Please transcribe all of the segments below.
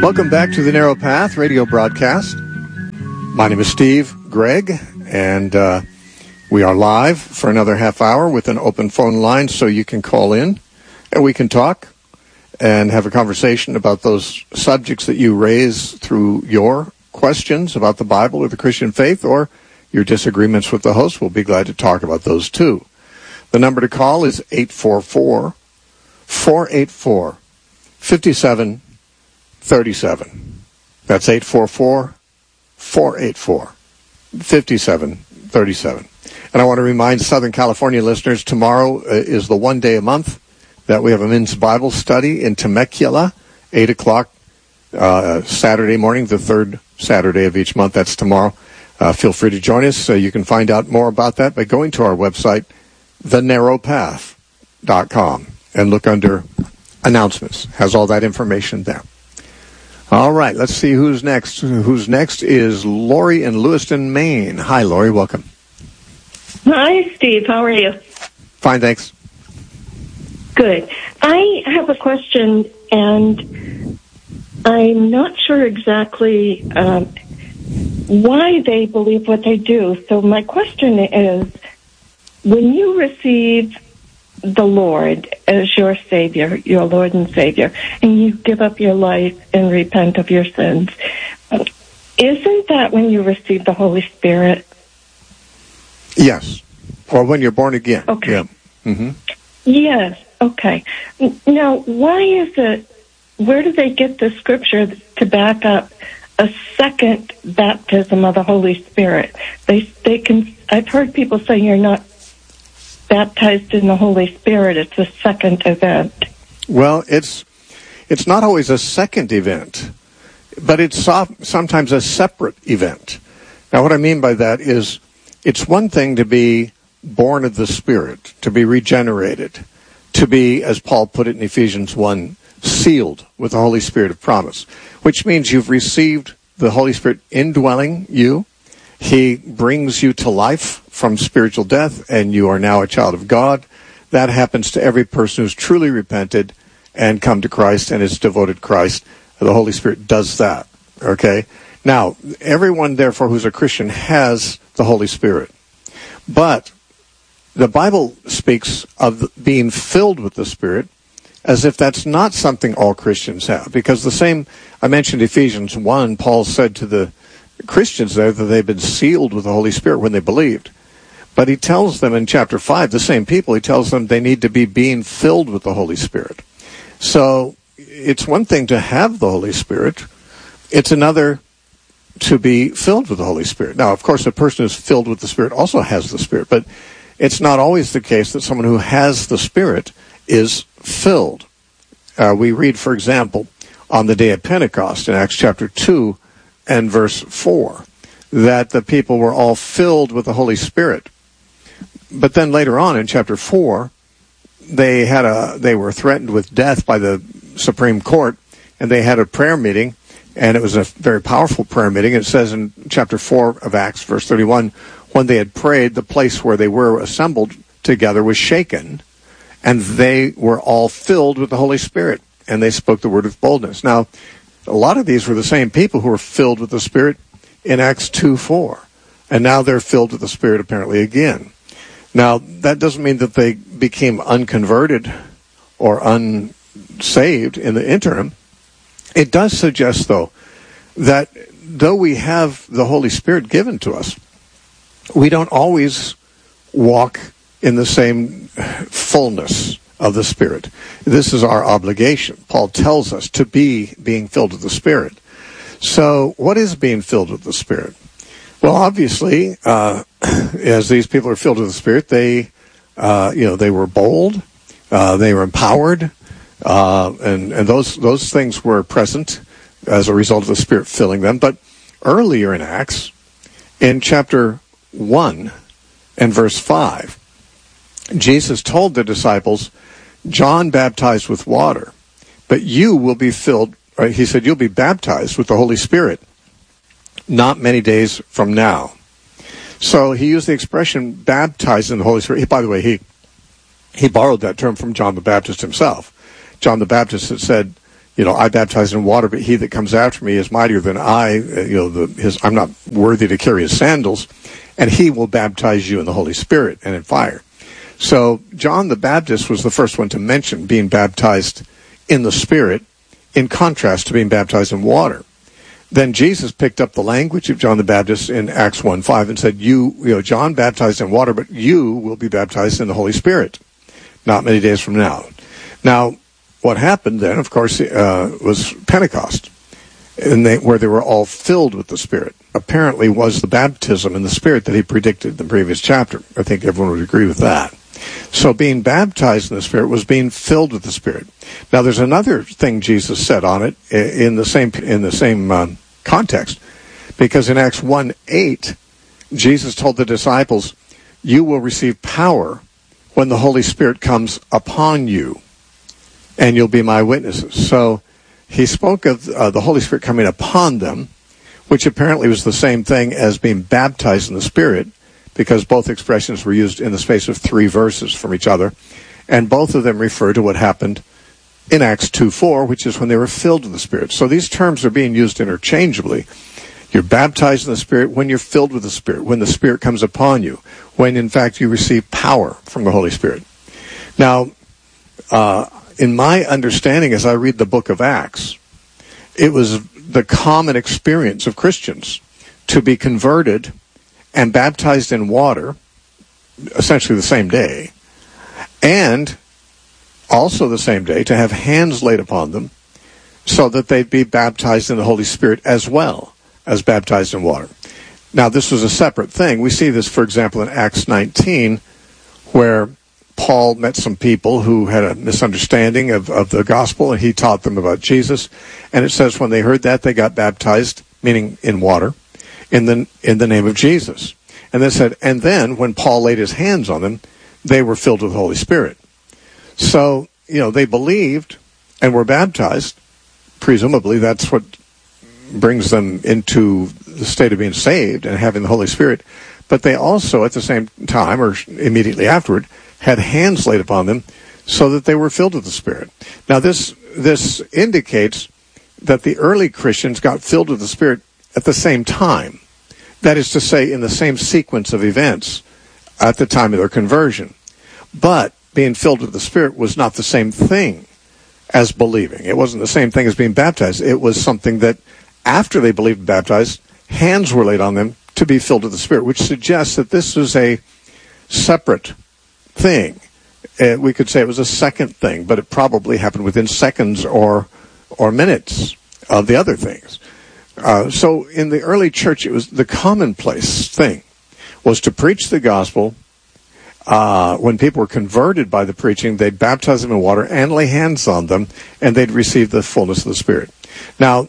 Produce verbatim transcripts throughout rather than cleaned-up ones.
Welcome back to the Narrow Path radio broadcast. My name is Steve Gregg, and uh, we are live for another half hour with an open phone line so you can call in and we can talk and have a conversation about those subjects that you raise through your questions about the Bible or the Christian faith, or your disagreements with the host. We'll be glad to talk about those too. The number to call is eight four four, four eight four, five seven three seven. That's eight four four, four eight four, five seven three seven. And I want to remind Southern California listeners, tomorrow uh, is the one day a month that we have a men's Bible study in Temecula, eight o'clock uh, Saturday morning, the third Saturday of each month. That's tomorrow. Uh, feel free to join us. Uh, you can find out more about that by going to our website, the narrow path dot com, and look under announcements. Has all that information there. All right, let's see who's next. Who's next is Lori in Lewiston, Maine. Hi, Lori. Welcome. Hi, Steve. How are you? Fine, thanks. Good. I have a question, and I'm not sure exactly um, why they believe what they do. So my question is, when you receive the Lord as your Savior, your Lord and Savior, and you give up your life and repent of your sins, isn't that when you receive the Holy Spirit? Yes. Or when you're born again. Okay. Yeah. Mm-hmm. Yes. Okay. Now, why is it, where do they get the scripture to back up a second baptism of the Holy Spirit? They, they can, I've heard people say you're not baptized in the Holy Spirit. It's a second event. Well, it's, it's not always a second event, but it's so, sometimes a separate event. Now, what I mean by that is it's one thing to be born of the Spirit, to be regenerated, to be, as Paul put it in Ephesians one, sealed with the Holy Spirit of promise, which means you've received the Holy Spirit indwelling you. He brings you to life from spiritual death, and you are now a child of God. That happens to every person who's truly repented and come to Christ and is devoted to Christ. The Holy Spirit does that, okay? Now, everyone, therefore, who's a Christian has the Holy Spirit. But the Bible speaks of being filled with the Spirit as if that's not something all Christians have. Because the same, I mentioned Ephesians one, Paul said to the Christians there that they've been sealed with the Holy Spirit when they believed. But he tells them in chapter five, the same people, he tells them they need to be being filled with the Holy Spirit. So it's one thing to have the Holy Spirit. It's another to be filled with the Holy Spirit. Now, of course, a person who's filled with the Spirit also has the Spirit, but it's not always the case that someone who has the Spirit is filled. Uh, we read, for example, on the day of Pentecost in Acts chapter two and verse four, that the people were all filled with the Holy Spirit. But then later on in chapter four, they had a they were threatened with death by the Supreme Court, and they had a prayer meeting, and it was a very powerful prayer meeting. It says in chapter four of Acts, verse thirty-one, when they had prayed, the place where they were assembled together was shaken, and they were all filled with the Holy Spirit, and they spoke the word with boldness. Now, a lot of these were the same people who were filled with the Spirit in Acts two four, and now they're filled with the Spirit apparently again. Now, that doesn't mean that they became unconverted or unsaved in the interim. It does suggest, though, that though we have the Holy Spirit given to us, we don't always walk in the same fullness of the Spirit. This is our obligation. Paul tells us to be being filled with the Spirit. So what is being filled with the Spirit? Well, obviously, uh, as these people are filled with the Spirit, they, uh, you know, they were bold, uh, they were empowered, uh, and, and those, those things were present as a result of the Spirit filling them. But earlier in Acts, in chapter one and verse five, Jesus told the disciples, John baptized with water, but you will be filled, right? He said, you'll be baptized with the Holy Spirit not many days from now. So he used the expression baptized in the Holy Spirit. He, by the way, he he borrowed that term from John the Baptist himself. John the Baptist had said, you know, I baptize in water, but he that comes after me is mightier than I. You know, the, his, I'm not worthy to carry his sandals, and he will baptize you in the Holy Spirit and in fire. So John the Baptist was the first one to mention being baptized in the Spirit, in contrast to being baptized in water. Then Jesus picked up the language of John the Baptist in Acts one five and said, you, you know, John baptized in water, but you will be baptized in the Holy Spirit not many days from now. Now, what happened then, of course, uh, was Pentecost, and they, where they were all filled with the Spirit. Apparently was the baptism in the Spirit that he predicted in the previous chapter. I think everyone would agree with that. So being baptized in the Spirit was being filled with the Spirit. Now, there's another thing Jesus said on it in the same in the same uh, context, because in Acts one eight, Jesus told the disciples, "You will receive power when the Holy Spirit comes upon you, and you'll be my witnesses." So he spoke of uh, the Holy Spirit coming upon them, which apparently was the same thing as being baptized in the Spirit, because both expressions were used in the space of three verses from each other, and both of them refer to what happened in Acts two four, which is when they were filled with the Spirit. So these terms are being used interchangeably. You're baptized in the Spirit when you're filled with the Spirit, when the Spirit comes upon you, when in fact you receive power from the Holy Spirit. Now, uh, in my understanding as I read the book of Acts, it was the common experience of Christians to be converted and baptized in water, essentially the same day, and also the same day to have hands laid upon them so that they'd be baptized in the Holy Spirit as well as baptized in water. Now, this was a separate thing. We see this, for example, in Acts nineteen, where Paul met some people who had a misunderstanding of, of the gospel, and he taught them about Jesus. And it says when they heard that, they got baptized, meaning in water, in the in the name of Jesus. And then said, and then when Paul laid his hands on them, they were filled with the Holy Spirit. So, you know, they believed and were baptized. Presumably, that's what brings them into the state of being saved and having the Holy Spirit. But they also, at the same time, or immediately afterward, had hands laid upon them so that they were filled with the Spirit. Now, this this indicates that the early Christians got filled with the Spirit at the same time. That is to say, in the same sequence of events at the time of their conversion. But being filled with the Spirit was not the same thing as believing. It wasn't the same thing as being baptized. It was something that after they believed and baptized, hands were laid on them to be filled with the Spirit, which suggests that this was a separate thing. Uh, we could say it was a second thing, but it probably happened within seconds or or minutes of the other things. Uh, so in the early church, it was the commonplace thing was to preach the gospel. Uh, when people were converted by the preaching, they'd baptize them in water and lay hands on them, and they'd receive the fullness of the Spirit. Now,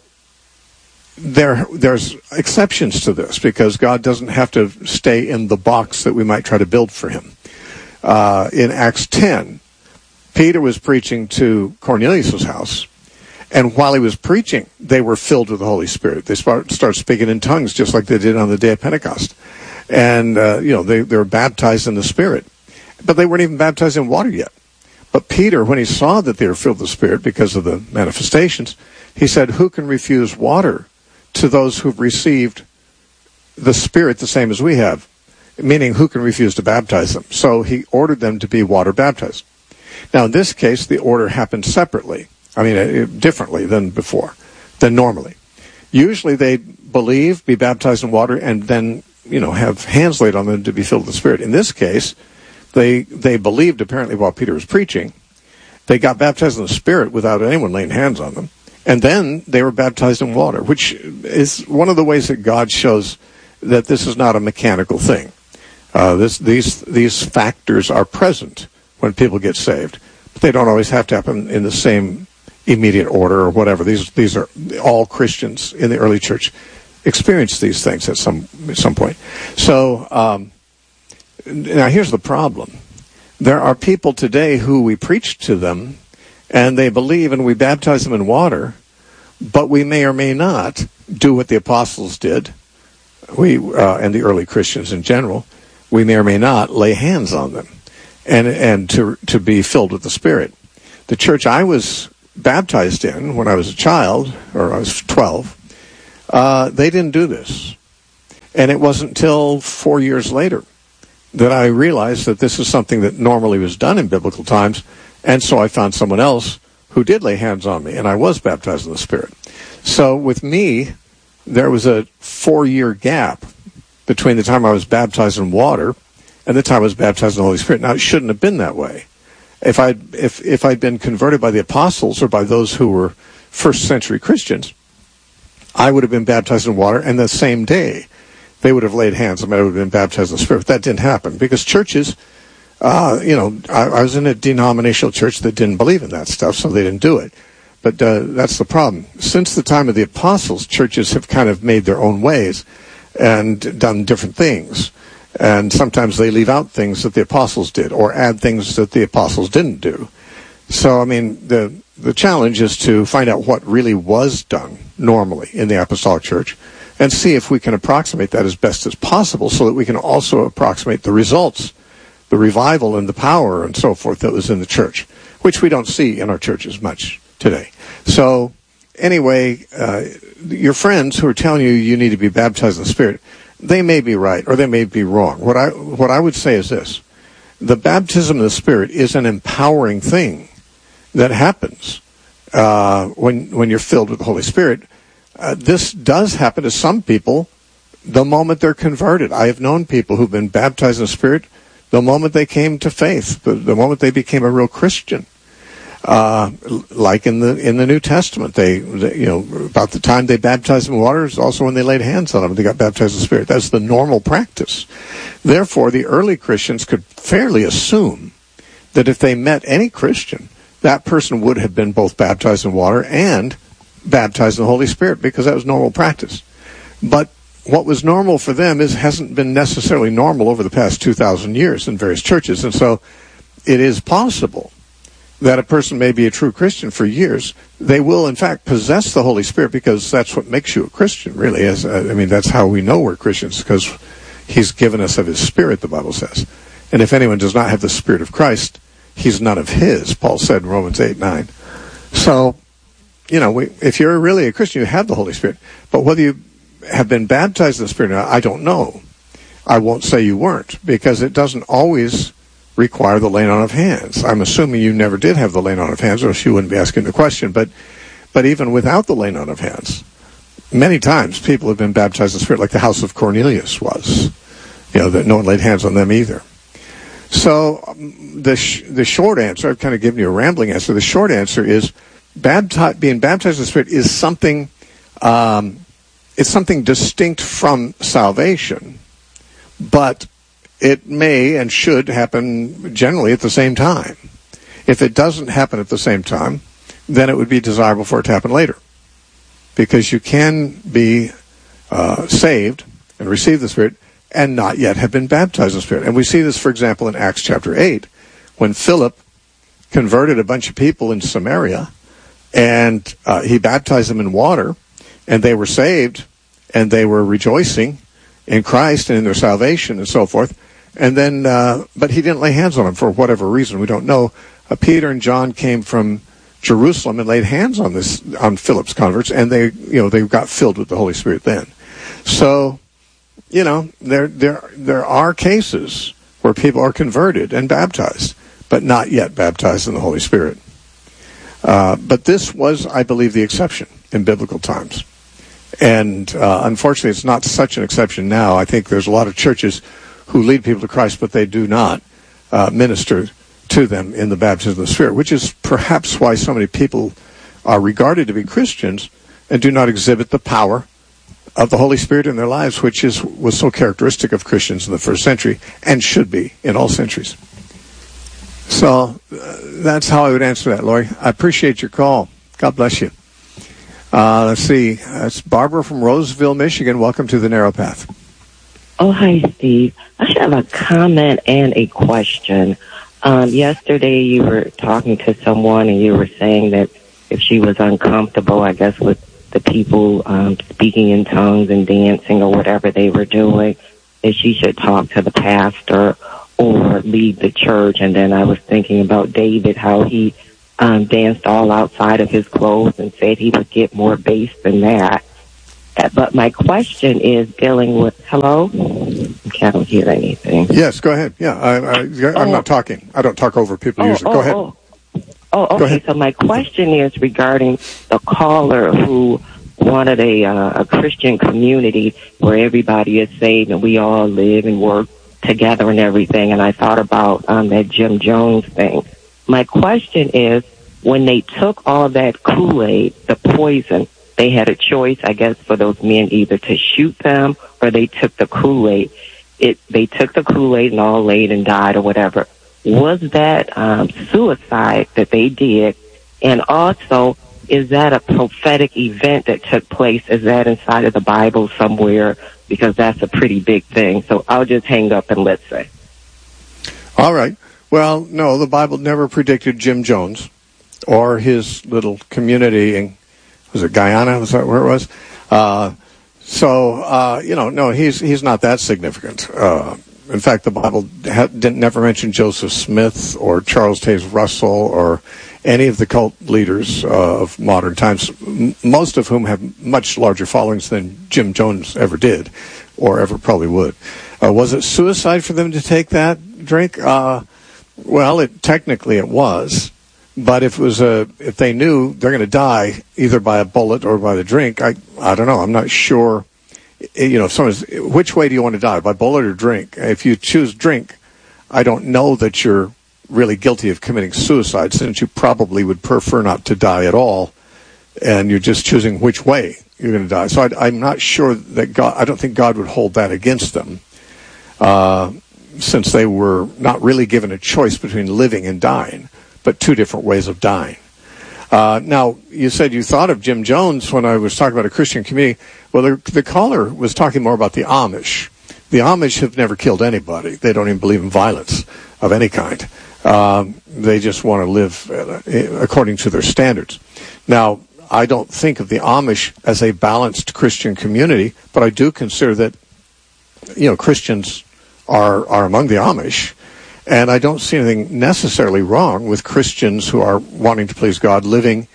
there there's exceptions to this, because God doesn't have to stay in the box that we might try to build for him. Uh, in Acts ten, Peter was preaching to Cornelius' house, and while he was preaching, they were filled with the Holy Spirit. They start, start speaking in tongues just like they did on the day of Pentecost. And, uh, you know, they, they were baptized in the Spirit. But they weren't even baptized in water yet. But Peter, when he saw that they were filled with the Spirit because of the manifestations, he said, who can refuse water to those who've received the Spirit the same as we have? Meaning, who can refuse to baptize them? So he ordered them to be water baptized. Now, in this case, the order happened separately. I mean, differently than before, than normally. Usually they believe, be baptized in water, and then, you know, have hands laid on them to be filled with the Spirit. In this case, they they believed apparently while Peter was preaching. They got baptized in the Spirit without anyone laying hands on them. And then they were baptized in water, which is one of the ways that God shows that this is not a mechanical thing. Uh, this, these these factors are present when people get saved, but they don't always have to happen in the same immediate order or whatever. These these are all Christians in the early church experienced these things at some at some point. So um, now here's the problem: there are people today who we preach to them, and they believe, and we baptize them in water, but we may or may not do what the apostles did. We uh, and the early Christians in general, we may or may not lay hands on them, and and to to be filled with the Spirit. The church I was baptized in when I was a child, or I was twelve, uh, they didn't do this. And it wasn't until four years later that I realized that this is something that normally was done in biblical times, and so I found someone else who did lay hands on me, and I was baptized in the Spirit. So with me, there was a four-year gap between the time I was baptized in water and the time I was baptized in the Holy Spirit. Now, it shouldn't have been that way. If I'd, if, if I'd been converted by the apostles or by those who were first-century Christians, I would have been baptized in water, and the same day they would have laid hands on me. I would have been baptized in the Spirit. But that didn't happen because churches, uh, you know, I, I was in a denominational church that didn't believe in that stuff, so they didn't do it. But uh, that's the problem. Since the time of the apostles, churches have kind of made their own ways and done different things. And sometimes they leave out things that the apostles did or add things that the apostles didn't do. So, I mean, the the challenge is to find out what really was done normally in the apostolic church and see if we can approximate that as best as possible so that we can also approximate the results, the revival and the power and so forth that was in the church, which we don't see in our churches much today. So, anyway, uh, your friends who are telling you you need to be baptized in the Spirit, they may be right or they may be wrong. What I what I would say is this. The baptism of the Spirit is an empowering thing that happens uh, when when you're filled with the Holy Spirit. Uh, this does happen to some people the moment they're converted. I have known people who've been baptized in the Spirit the moment they came to faith, the, the moment they became a real Christian. Uh, like in the in the New Testament, they, they you know about the time they baptized in water is also when they laid hands on them. They got baptized in the Spirit. That's the normal practice. Therefore, the early Christians could fairly assume that if they met any Christian, that person would have been both baptized in water and baptized in the Holy Spirit because that was normal practice. But what was normal for them is hasn't been necessarily normal over the past two thousand years in various churches, and so it is possible that a person may be a true Christian for years. They will, in fact, possess the Holy Spirit because that's what makes you a Christian, really. As, I mean, that's how we know we're Christians, because He's given us of His Spirit, the Bible says. And if anyone does not have the Spirit of Christ, he's none of His, Paul said in Romans eight nine. So, you know, we, if you're really a Christian, you have the Holy Spirit. But whether you have been baptized in the Spirit or not, I don't know. I won't say you weren't, because it doesn't always require the laying on of hands. I'm assuming you never did have the laying on of hands, or else you wouldn't be asking the question. But but even without the laying on of hands, many times people have been baptized in the Spirit, like the house of Cornelius was. You know, that no one laid hands on them either. So um, the sh- the short answer, I've kind of given you a rambling answer. The short answer is bapti- being baptized in the Spirit is something, um, it's something distinct from salvation, but it may and should happen generally at the same time. If it doesn't happen at the same time, then it would be desirable for it to happen later. Because you can be uh, saved and receive the Spirit and not yet have been baptized in the Spirit. And we see this, for example, in Acts chapter eight, when Philip converted a bunch of people in Samaria, and uh, he baptized them in water, and they were saved, and they were rejoicing in Christ and in their salvation and so forth. And then, uh, but he didn't lay hands on them for whatever reason. We don't know. Uh, Peter and John came from Jerusalem and laid hands on this, on Philip's converts, and they, you know, they got filled with the Holy Spirit then. So, you know, there, there, there are cases where people are converted and baptized, but not yet baptized in the Holy Spirit. Uh, but this was, I believe, the exception in biblical times. And uh, unfortunately, it's not such an exception now. I think there's a lot of churches who lead people to Christ, but they do not uh, minister to them in the baptism of the Spirit, which is perhaps why so many people are regarded to be Christians and do not exhibit the power of the Holy Spirit in their lives, which is was so characteristic of Christians in the first century and should be in all centuries. So uh, that's how I would answer that, Lori. I appreciate your call. God bless you. Uh, let's see. That's Barbara from Roseville, Michigan. Welcome to the Narrow Path. Oh, hi, Steve. I have a comment and a question. Um, yesterday you were talking to someone and you were saying that if she was uncomfortable, I guess, with the people um, speaking in tongues and dancing or whatever they were doing, that she should talk to the pastor or leave the church. And then I was thinking about David, how he um, danced all outside of his clothes and said he would get more bass than that. But my question is dealing with, hello? Okay, I don't hear anything. Yes, go ahead. Yeah, I, I, I'm oh. not talking. I don't talk over people oh, usually. Oh, go ahead. Oh, oh okay. So my question is regarding the caller who wanted a, uh, a Christian community where everybody is saved and we all live and work together and everything. And I thought about um, that Jim Jones thing. My question is, when they took all that Kool-Aid, the poison, they had a choice, I guess, for those men either to shoot them or they took the Kool-Aid. It, they took the Kool-Aid and all laid and died or whatever. Was that um, suicide that they did? And also, is that a prophetic event that took place? Is that inside of the Bible somewhere? Because that's a pretty big thing. So I'll just hang up and let's say. All right. Well, no, the Bible never predicted Jim Jones or his little community in, was it Guyana? Was that where it was? Uh, so, uh, you know, no, he's he's not that significant. Uh, in fact, the Bible ha- didn't never mention Joseph Smith or Charles Taze Russell or any of the cult leaders uh, of modern times, m- most of whom have much larger followings than Jim Jones ever did or ever probably would. Uh, was it suicide for them to take that drink? Uh, well, it technically it was. But if it was a, if they knew they're going to die either by a bullet or by the drink, I, I don't know. I'm not sure. You know, if someone's, which way do you want to die, by bullet or drink? If you choose drink, I don't know that you're really guilty of committing suicide, since you probably would prefer not to die at all, and you're just choosing which way you're going to die. So I, I'm not sure that God. I don't think God would hold that against them, uh, since they were not really given a choice between living and dying, but two different ways of dying. Uh, now, you said you thought of Jim Jones when I was talking about a Christian community. Well, the, the caller was talking more about the Amish. The Amish have never killed anybody. They don't even believe in violence of any kind. Um, they just want to live uh, according to their standards. Now, I don't think of the Amish as a balanced Christian community, but I do consider that, you know, Christians are, are among the Amish. And I don't see anything necessarily wrong with Christians who are wanting to please God living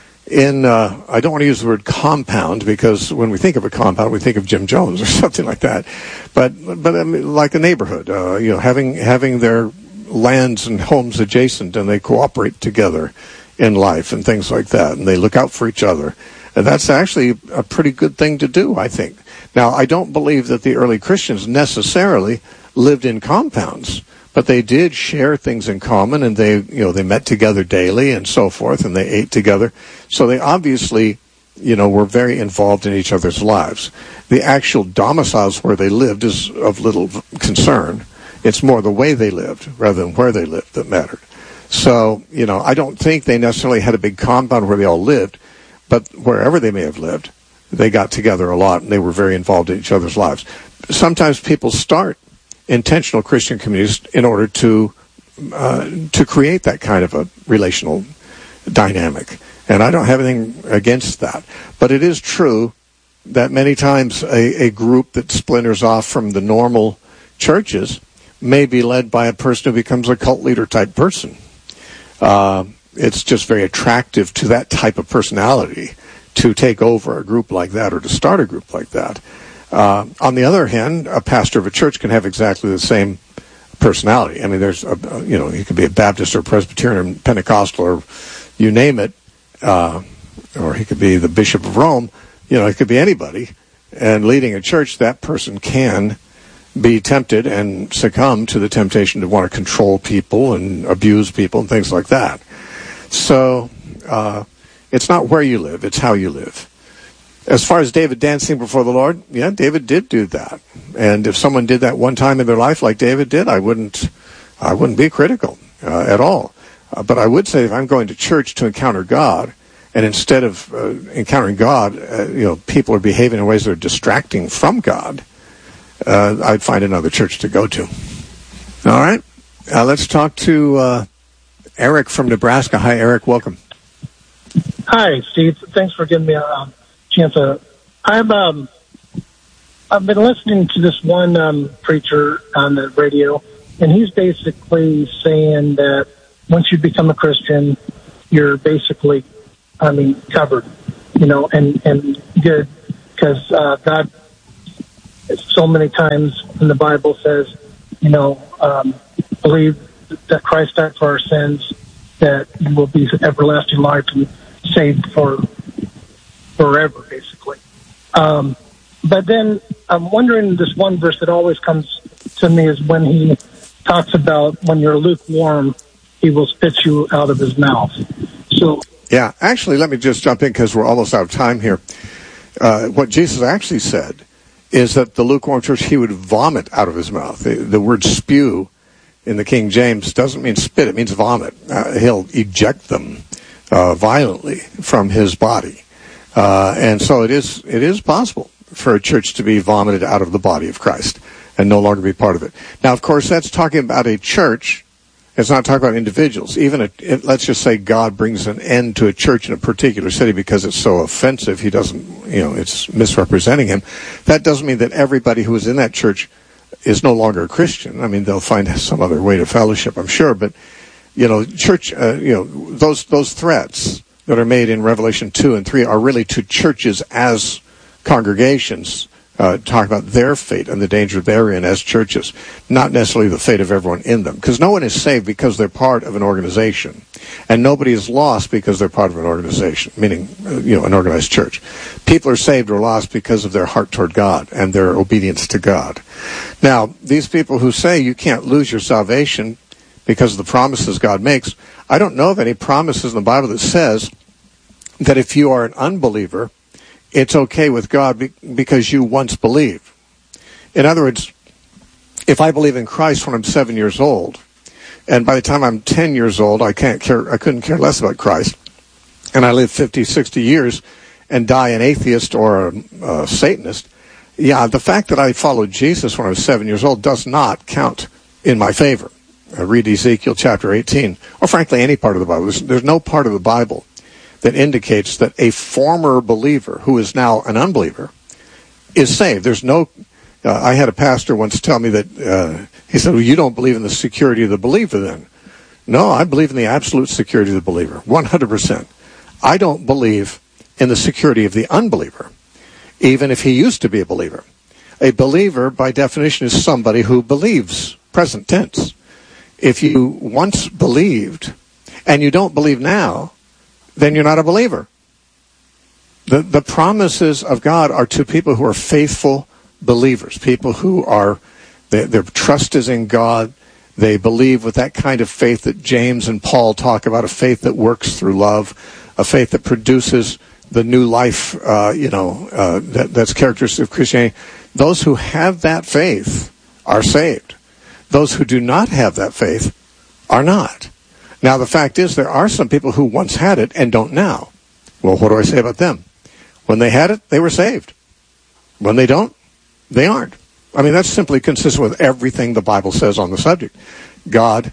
in, uh, I don't want to use the word compound, because when we think of a compound, we think of Jim Jones or something like that. But, but I mean, like a neighborhood, uh, you know, having, having their lands and homes adjacent, and they cooperate together in life and things like that. And they look out for each other. And that's actually a pretty good thing to do, I think. Now, I don't believe that the early Christians necessarily lived in compounds. But they did share things in common, and they, you know, they met together daily and so forth, and they ate together. So they obviously, you know, were very involved in each other's lives. The actual domiciles where they lived is of little concern. It's more the way they lived rather than where they lived that mattered. So, you know, I don't think they necessarily had a big compound where they all lived, but wherever they may have lived, they got together a lot, and they were very involved in each other's lives. Sometimes people start intentional Christian communities in order to uh, to create that kind of a relational dynamic. And I don't have anything against that. But it is true that many times a, a group that splinters off from the normal churches may be led by a person who becomes a cult leader type person. Uh, it's just very attractive to that type of personality to take over a group like that or to start a group like that. Uh, on the other hand, a pastor of a church can have exactly the same personality. I mean, there's, a, you know, he could be a Baptist or Presbyterian or Pentecostal or you name it, uh, or he could be the Bishop of Rome. You know, it could be anybody. And leading a church, that person can be tempted and succumb to the temptation to want to control people and abuse people and things like that. So uh, it's not where you live, it's how you live. As far as David dancing before the Lord, yeah, David did do that. And if someone did that one time in their life like David did, I wouldn't I wouldn't be critical uh, at all. Uh, but I would say if I'm going to church to encounter God, and instead of uh, encountering God, uh, you know, people are behaving in ways that are distracting from God, uh, I'd find another church to go to. All right. Uh, let's talk to uh, Eric from Nebraska. Hi, Eric. Welcome. Hi, Steve. Thanks for giving me a um, chance. To, I've um, I've been listening to this one um, preacher on the radio, and he's basically saying that once you become a Christian, you're basically, I mean, covered, you know, and, and good, because uh, God so many times in the Bible says, you know, um, believe that Christ died for our sins, that you will be everlasting life and saved for forever, basically. Um, but then I'm wondering, this one verse that always comes to me is when he talks about when you're lukewarm, he will spit you out of his mouth. So, yeah, actually, let me just jump in because we're almost out of time here. Uh, what Jesus actually said is that the lukewarm church, he would vomit out of his mouth. The, the word spew in the King James doesn't mean spit, it means vomit. Uh, he'll eject them uh, violently from his body. Uh, and so it is it is possible for a church to be vomited out of the body of Christ and no longer be part of it. Now, of course, that's talking about a church. It's not talking about individuals. Even a, it, let's just say God brings an end to a church in a particular city because it's so offensive. He doesn't, you know, it's misrepresenting him. That doesn't mean that everybody who is in that church is no longer a Christian. I mean, they'll find some other way to fellowship, I'm sure. But, you know, church, uh, you know, those those threats that are made in Revelation two and three are really to churches as congregations, uh, talk about their fate and the danger they're in as churches, not necessarily the fate of everyone in them. Because no one is saved because they're part of an organization, and nobody is lost because they're part of an organization, meaning, uh, you know, an organized church. People are saved or lost because of their heart toward God and their obedience to God. Now, these people who say you can't lose your salvation because of the promises God makes, I don't know of any promises in the Bible that says that if you are an unbeliever, it's okay with God because you once believed. In other words, if I believe in Christ when I'm seven years old, and by the time I'm ten years old, I can't care, I couldn't care less about Christ, and I live fifty, sixty years and die an atheist or a, a Satanist, yeah, the fact that I followed Jesus when I was seven years old does not count in my favor. I read Ezekiel chapter eighteen, or frankly any part of the Bible. There's, there's no part of the Bible that indicates that a former believer who is now an unbeliever is saved. There's no, uh, I had a pastor once tell me that, uh, he said, well, you don't believe in the security of the believer then. No, I believe in the absolute security of the believer, one hundred percent. I don't believe in the security of the unbeliever, even if he used to be a believer. A believer, by definition, is somebody who believes, present tense. If you once believed and you don't believe now, then you're not a believer. The the promises of God are to people who are faithful believers, people who are, they, their trust is in God. They believe with that kind of faith that James and Paul talk about, a faith that works through love, a faith that produces the new life, uh, you know, uh, that, that's characteristic of Christianity. Those who have that faith are saved. Those who do not have that faith are not. Now, the fact is, there are some people who once had it and don't now. Well, what do I say about them? When they had it, they were saved. When they don't, they aren't. I mean, that's simply consistent with everything the Bible says on the subject. God,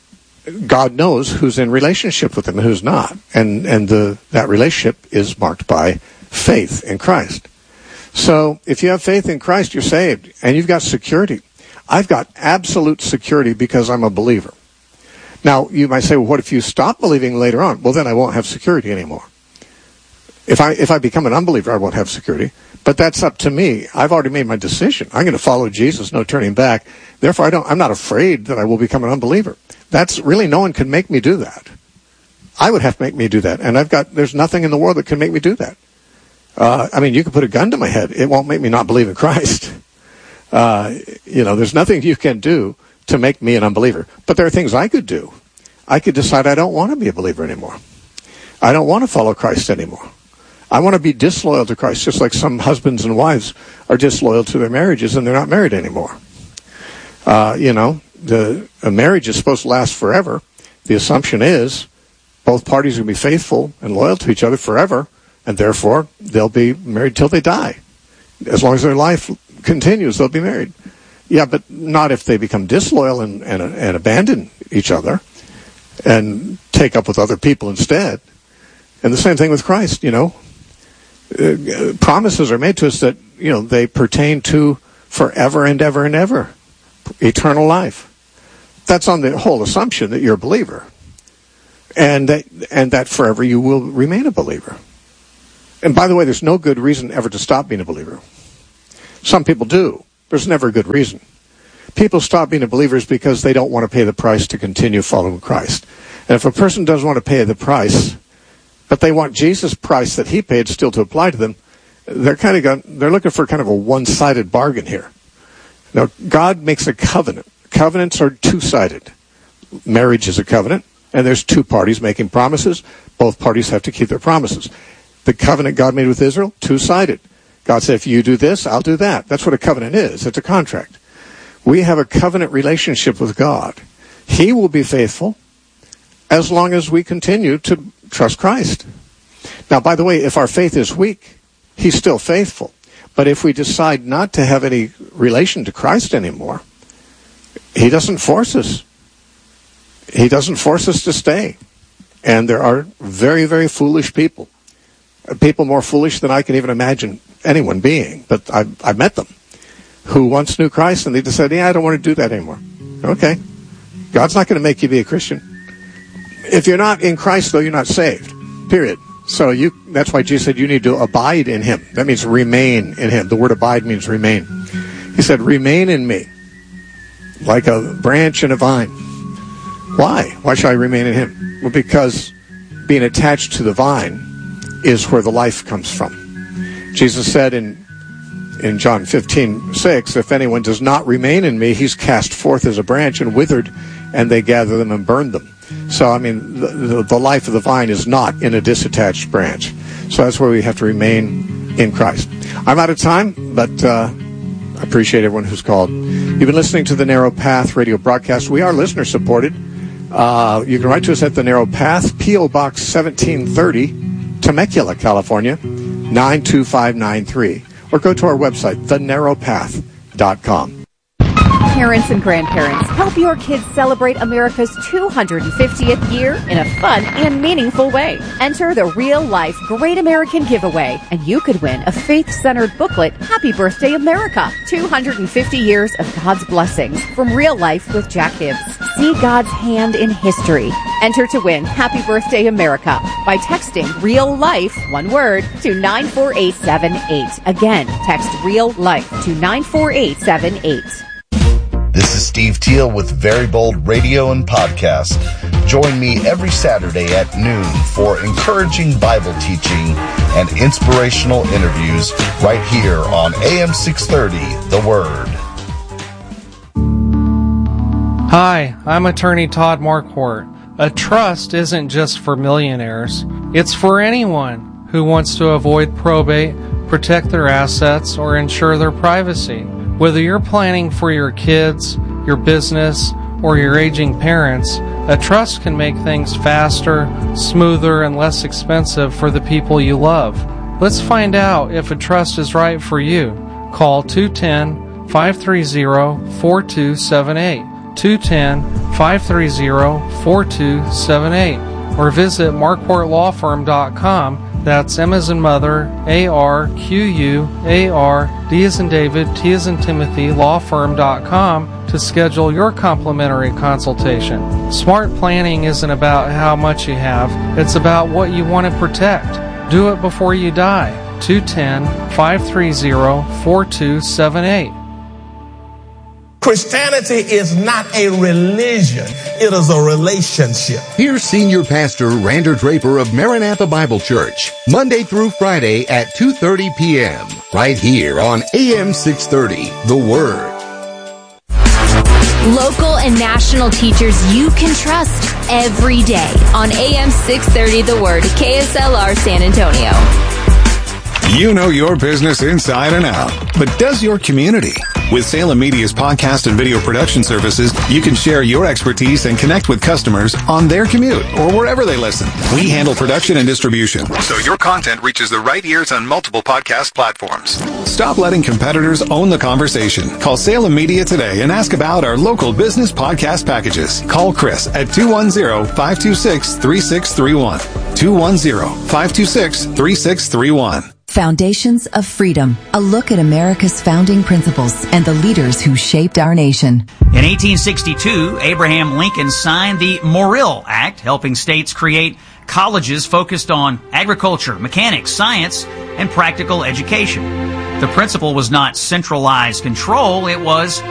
God knows who's in relationship with him and who's not. And, and the, that relationship is marked by faith in Christ. So, if you have faith in Christ, you're saved. And you've got security. I've got absolute security because I'm a believer. Now, you might say, well, what if you stop believing later on? Well, then I won't have security anymore. If I if I become an unbeliever, I won't have security. But that's up to me. I've already made my decision. I'm going to follow Jesus, no turning back. Therefore, I don't, I'm not afraid that I will become an unbeliever. That's really, no one can make me do that. I would have to make me do that. And I've got, there's nothing in the world that can make me do that. Uh, I mean, you can put a gun to my head. It won't make me not believe in Christ. Uh, you know, there's nothing you can do to make me an unbeliever. But there are things I could do. I could decide I don't want to be a believer anymore. I don't want to follow Christ anymore. I want to be disloyal to Christ, just like some husbands and wives are disloyal to their marriages and they're not married anymore. Uh, you know, the a marriage is supposed to last forever. The assumption is both parties will be faithful and loyal to each other forever, and therefore they'll be married till they die. As long as their life continues, they'll be married. Yeah, but not if they become disloyal and, and, and abandon each other and take up with other people instead. And the same thing with Christ, you know. Uh, promises are made to us that, you know, they pertain to forever and ever and ever. Eternal life. That's on the whole assumption that you're a believer. And that, and that forever you will remain a believer. And by the way, there's no good reason ever to stop being a believer. Some people do. There's never a good reason. People stop being a believer because they don't want to pay the price to continue following Christ. And if a person doesn't want to pay the price, but they want Jesus' price that he paid still to apply to them, they're kind of got, they're looking for kind of a one-sided bargain here. Now, God makes a covenant. Covenants are two-sided. Marriage is a covenant, and there's two parties making promises. Both parties have to keep their promises. The covenant God made with Israel, two-sided. God said, if you do this, I'll do that. That's what a covenant is. It's a contract. We have a covenant relationship with God. He will be faithful as long as we continue to trust Christ. Now, by the way, if our faith is weak, he's still faithful. But if we decide not to have any relation to Christ anymore, he doesn't force us. He doesn't force us to stay. And there are very, very foolish people. People more foolish than I can even imagine anyone being. But I've, I've met them who once knew Christ and they decided, yeah, I don't want to do that anymore. Okay. God's not going to make you be a Christian. If you're not in Christ, though, you're not saved. Period. So you that's why Jesus said you need to abide in him. That means remain in him. The word abide means remain. He said, remain in me like a branch in a vine. Why? Why should I remain in him? Well, because being attached to the vine is where the life comes from. Jesus said in in John fifteen six, if anyone does not remain in me, he's cast forth as a branch and withered, and they gather them and burn them. So, I mean, the, the, the life of the vine is not in a disattached branch. So that's where we have to remain in Christ. I'm out of time, but uh, I appreciate everyone who's called. You've been listening to the Narrow Path radio broadcast. We are listener-supported. Uh, you can write to us at The Narrow Path, P O. Box seventeen thirty, Temecula, California, nine two five nine three. Or go to our website, the narrow path dot com. Parents and grandparents, help your kids celebrate America's two hundred fiftieth year in a fun and meaningful way. Enter the Real Life Great American Giveaway, and you could win a faith-centered booklet, Happy Birthday America, two hundred fifty years of God's blessings from Real Life with Jack Hibbs. See God's hand in history. Enter to win Happy Birthday America by texting Real Life, one word, to nine four eight seven eight. Again, text Real Life to nine four eight seven eight. This is Steve Teal with Very Bold Radio and Podcast. Join me every Saturday at noon for encouraging Bible teaching and inspirational interviews right here on A M six thirty, The Word. Hi, I'm attorney Todd Marquardt. A trust isn't just for millionaires. It's for anyone who wants to avoid probate, protect their assets, or ensure their privacy. Whether you're planning for your kids, your business, or your aging parents, a trust can make things faster, smoother, and less expensive for the people you love. Let's find out if a trust is right for you. Call two one zero, five three zero, four two seven eight, two one zero, five three zero, four two seven eight, or visit marquardt law firm dot com. That's M as in mother, A R Q U A R, D as in David, T as in Timothy, law firm dot com to schedule your complimentary consultation. Smart planning isn't about how much you have, it's about what you want to protect. Do it before you die. two one zero, five three zero, four two seven eight. Christianity is not a religion. It is a relationship. Here's Senior Pastor Rander Draper of Maranatha Bible Church, Monday through Friday at two thirty p.m. right here on A M six thirty, The Word. Local and national teachers you can trust every day on A M six thirty, The Word, K S L R San Antonio. You know your business inside and out, but does your community? With Salem Media's podcast and video production services, you can share your expertise and connect with customers on their commute or wherever they listen. We handle production and distribution, so your content reaches the right ears on multiple podcast platforms. Stop letting competitors own the conversation. Call Salem Media today and ask about our local business podcast packages. Call Chris at two one zero, five two six, three six three one. two one zero, five two six, three six three one. Foundations of Freedom, a look at America's founding principles and the leaders who shaped our nation. In eighteen sixty-two, Abraham Lincoln signed the Morrill Act, helping states create colleges focused on agriculture, mechanics, science, and practical education. The principle was not centralized control, it was